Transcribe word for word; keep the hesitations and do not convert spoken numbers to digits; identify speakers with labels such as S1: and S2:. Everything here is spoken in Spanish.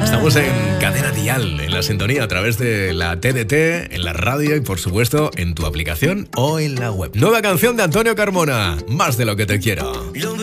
S1: Estamos en Cadena Dial, en la sintonía a través de la T D T, en la radio y por supuesto en tu aplicación o en la web. Nueva canción de Antonio Carmona, Más de lo que te quiero.